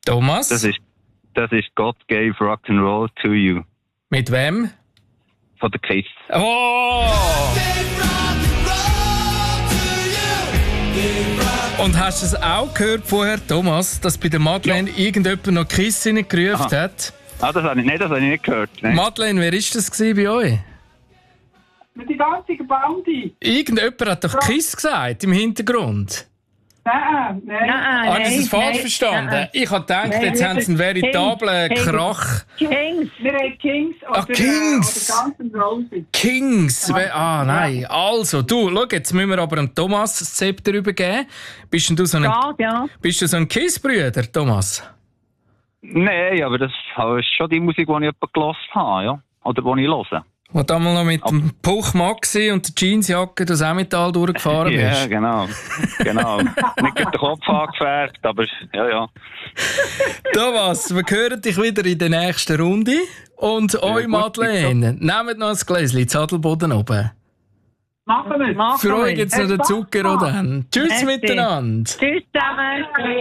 Thomas? Das ist God Gave Rock'n'Roll to You. Mit wem? Von der Kiss. Oh! Und hast du es auch gehört vorher, Thomas, dass bei der Madeleine irgendjemand noch Kiss reingerufen hat? Das habe ich nicht gehört. Ne? Madeleine, wer war das bei euch? Mit die ganze Bandi. Irgendjemand hat doch Kiss gesagt im Hintergrund. Nein. Habe ich es falsch verstanden? Ich habe gedacht, jetzt haben sie einen veritablen Krach. Kings. Wir haben Kings oder, Kings. oder Guns N' Roses. Kings. Nein. Also, schau, jetzt müssen wir aber dem Thomas das Zepter übergeben. Bist du so ein Kiss-Brüder, Thomas? Nein, aber das ist schon die Musik, die ich gehört habe, ja. Oder die ich höre. Wo du einmal noch mit dem Puch Maxi und der Jeansjacke durchs Emmental durchgefahren bist. Ja, genau. Nicht den Kopf angefärbt, aber ja. Thomas, wir hören dich wieder in der nächsten Runde. Und euch, Madeleine, nehmt noch ein Gläschen Zadelboden oben. Machen wir. Für euch jetzt noch den Zucker oder? Tschüss Merci. miteinander. Tschüss zusammen.